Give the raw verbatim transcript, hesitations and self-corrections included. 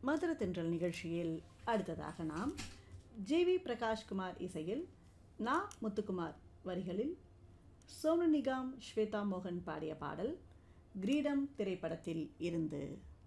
மதுர தென்றல் நிகழ்ச்சியில் அடுத்ததாக நாம் ஜே வி பிரகாஷ்குமார் இசையில் நா முத்துக்குமார் வரிகளில் சோனு நிகாம் ஸ்வேதா மோகன் பாடிய பாடல் கிரீடம் திரைப்படத்தில் இருந்து.